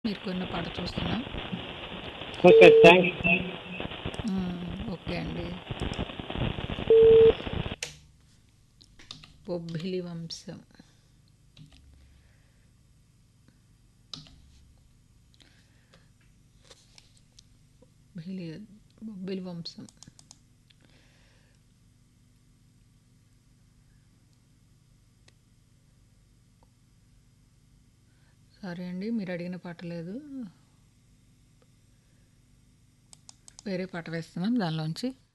మీరు కొన్న పాట చూస్తున్నా. ఓకే. థ్యాంక్స్. ఓకే అండి. బొబ్బిలి వంశం. బొబ్బిలి బొబ్బిలి వంశం. సారీ అండి, మీరు అడిగిన పాట లేదు. వేరే పాట వేస్తున్నాం దానిలోంచి.